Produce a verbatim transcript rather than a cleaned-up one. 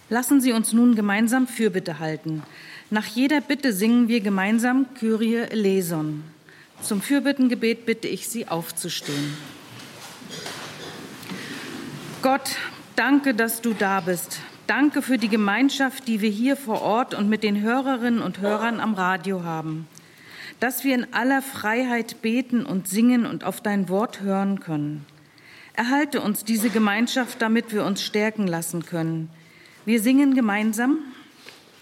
Lassen Sie uns nun gemeinsam Fürbitte halten. Nach jeder Bitte singen wir gemeinsam Kyrie eleison. Zum Fürbittengebet bitte ich Sie aufzustehen. Gott, danke, dass du da bist. Danke für die Gemeinschaft, die wir hier vor Ort und mit den Hörerinnen und Hörern am Radio haben. Dass wir in aller Freiheit beten und singen und auf dein Wort hören können. Erhalte uns diese Gemeinschaft, damit wir uns stärken lassen können. Wir singen gemeinsam.